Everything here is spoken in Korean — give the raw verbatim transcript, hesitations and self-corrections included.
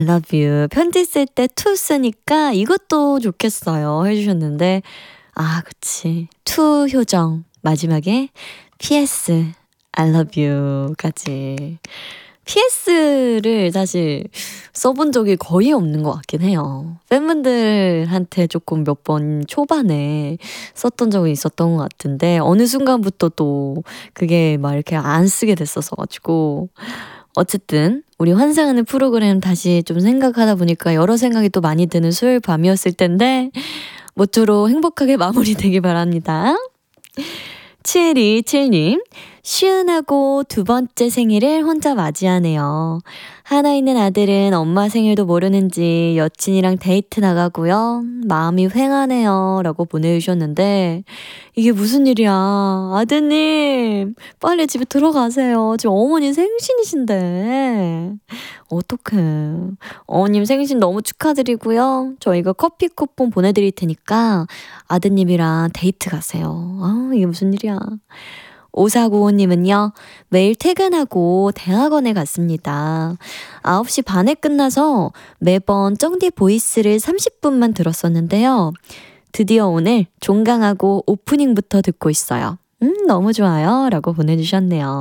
love you. 편지 쓸 때 to 쓰니까 이것도 좋겠어요. 해주셨는데, 아, 그치. to 효정. 마지막에 피에스, I love you까지. 피에스를 사실 써본 적이 거의 없는 것 같긴 해요. 팬분들한테 조금 몇 번 초반에 썼던 적이 있었던 것 같은데, 어느 순간부터 또 그게 막 이렇게 안 쓰게 됐었어가지고. 어쨌든 우리 환상하는 프로그램 다시 좀 생각하다 보니까 여러 생각이 또 많이 드는 수요일 밤이었을 텐데, 모쪼록 행복하게 마무리되길 바랍니다. 칠이칠님, 시은하고 두 번째 생일을 혼자 맞이하네요. 하나 있는 아들은 엄마 생일도 모르는지 여친이랑 데이트 나가고요. 마음이 휑하네요. 라고 보내주셨는데, 이게 무슨 일이야. 아드님, 빨리 집에 들어가세요. 지금 어머니 생신이신데. 어떡해. 어머님 생신 너무 축하드리고요. 저희가 커피 쿠폰 보내드릴 테니까 아드님이랑 데이트 가세요. 아, 이게 무슨 일이야. 오사구오님은요, 매일 퇴근하고 대학원에 갔습니다. 아홉 시 반에 끝나서 매번 쩡디 보이스를 삼십 분만 들었었는데요. 드디어 오늘 종강하고 오프닝부터 듣고 있어요. 음, 너무 좋아요. 라고 보내주셨네요.